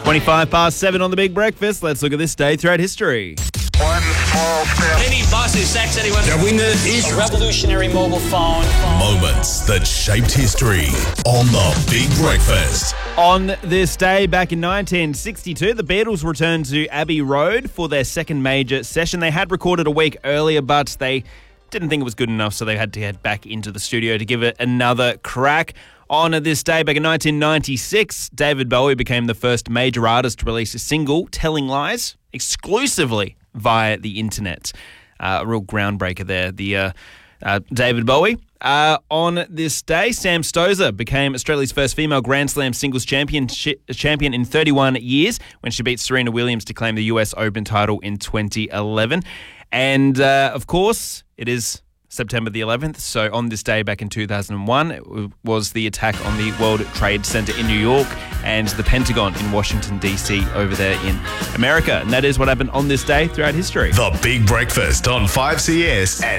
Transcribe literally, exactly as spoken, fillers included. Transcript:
twenty-five past seven on The Big Breakfast. Let's look at this day throughout history. One small step. Any bus who sacks anyone. The winner is A revolutionary mobile phone. Moments that shaped history on The Big Breakfast. On this day, back in nineteen sixty-two, the Beatles returned to Abbey Road for their second major session. They had recorded a week earlier, but they didn't think it was good enough, so they had to head back into the studio to give it another crack. On this day, back in nineteen ninety-six, David Bowie became the first major artist to release a single, Telling Lies, exclusively via the internet. Uh, a real groundbreaker there, the uh, uh, David Bowie. Uh, on this day, Sam Stosur became Australia's first female Grand Slam singles champion, champion in thirty-one years when she beat Serena Williams to claim the U S Open title in twenty eleven. And, uh, of course, it is September the eleventh. So on this day back in two thousand one, it was the attack on the World Trade Center in New York and the Pentagon in Washington, D C over there in America. And that is what happened on this day throughout history. The Big Breakfast on five C S and